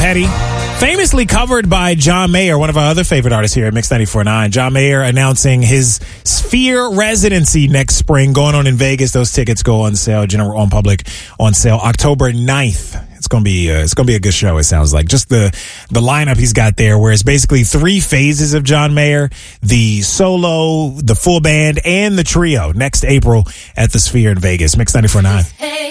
Petty. Famously covered by John Mayer, one of our other favorite artists here at Mix 94.9. John Mayer announcing his Sphere residency next spring, going on in Vegas. Those tickets go on sale, general on public on sale October 9th. It's gonna be a good show. It sounds like just the lineup he's got there, where it's basically 3 phases of John Mayer: the solo, the full band, and the trio. Next April at the Sphere in Vegas. Mix 94.9.